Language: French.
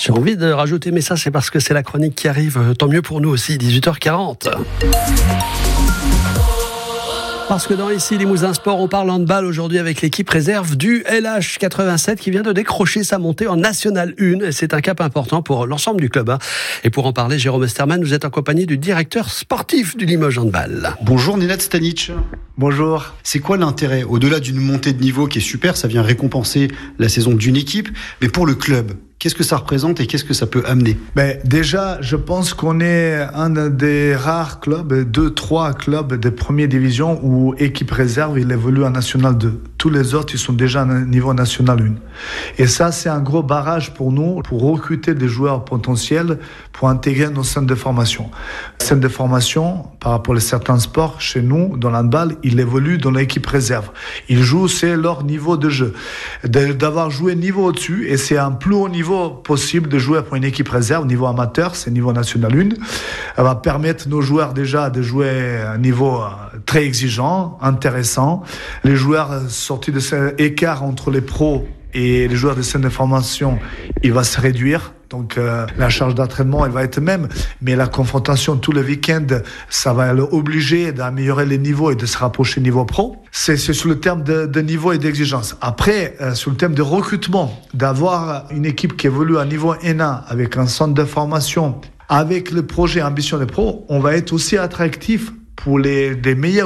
J'ai envie de rajouter, mais ça c'est parce que c'est la chronique qui arrive, tant mieux pour nous aussi, 18h40. Parce que dans Ici Limousin Sport, on parle handball aujourd'hui avec l'équipe réserve du LH87 qui vient de décrocher sa montée en National 1. Et c'est un cap important pour l'ensemble du club. Et pour en parler, Jérôme Osterman, vous êtes accompagné du directeur sportif du Limoges Handball. Bonjour Nenad Stanic. Bonjour. C'est quoi l'intérêt, au-delà d'une montée de niveau qui est super, ça vient récompenser la saison d'une équipe, mais pour le club, qu'est-ce que ça représente et qu'est-ce que ça peut amener ? Déjà, je pense qu'on est un des rares clubs, 2-3 clubs de première division où équipe réserve, il évolue en National 2. Tous les autres, ils sont déjà à niveau National 1. Et ça, c'est un gros barrage pour nous, pour recruter des joueurs potentiels, pour intégrer nos centres de formation. Centres de formation, par rapport à certains sports, chez nous, dans l'handball, ils évoluent dans l'équipe réserve. Ils jouent, c'est leur niveau de jeu. D'avoir joué niveau au-dessus, et c'est un plus haut niveau possible de jouer pour une équipe réserve, niveau amateur, c'est niveau National 1. Ça va permettre nos joueurs déjà de jouer à un niveau très exigeant, intéressant. Les joueurs sortis de cet écart entre les pros et les joueurs de centre de formation, il va se réduire. Donc la charge d'entraînement, elle va être même, mais la confrontation tous les week-ends, ça va l'obliger d'améliorer les niveaux et de se rapprocher niveau pro. C'est sur le terme de niveau et d'exigence. Après, sur le terme de recrutement, d'avoir une équipe qui évolue à niveau N1 avec un centre de formation, avec le projet Ambition des pros, on va être aussi attractif pour des meilleurs